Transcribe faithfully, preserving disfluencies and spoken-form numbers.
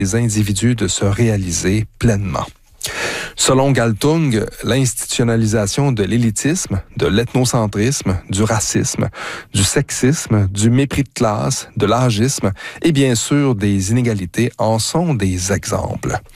les individus de se réaliser pleinement. Selon Galtung, l'institutionnalisation de l'élitisme, de l'ethnocentrisme, du racisme, du sexisme, du mépris de classe, de l'âgisme et bien sûr des inégalités en sont des exemples.